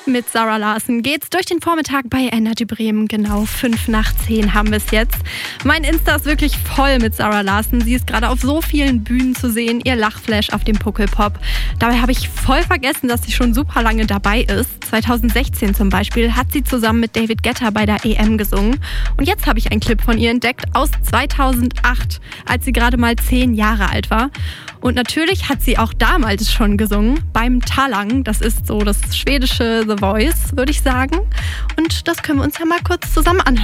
Mit Zara Larsson geht's durch den Vormittag bei Energy Bremen. Genau 9:05 haben wir es jetzt. Mein Insta ist wirklich voll mit Zara Larsson. Sie ist gerade auf so vielen Bühnen zu sehen. Ihr Lachflash auf dem Puckelpop. Dabei habe ich voll vergessen, dass sie schon super lange dabei ist. 2016 zum Beispiel hat sie zusammen mit David Guetta bei der EM gesungen. Und jetzt habe ich einen Clip von ihr entdeckt aus 2008, als sie gerade mal 10 Jahre alt war. Und natürlich hat sie auch damals schon gesungen beim Talang. Das ist so das schwedische The Voice, würde ich sagen. Und das können wir uns ja mal kurz zusammen anhören.